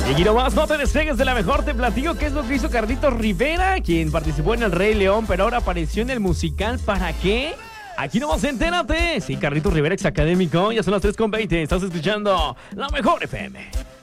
Y aquí nomás, no te despegues de la mejor, te platico qué es lo que hizo Carlitos Rivera, quien participó en El Rey León, pero ahora apareció en el musical. ¿Para qué? Aquí nomás, entérate. Sí, Carlitos Rivera, ex académico, ya son las 3:20, estás escuchando La Mejor FM.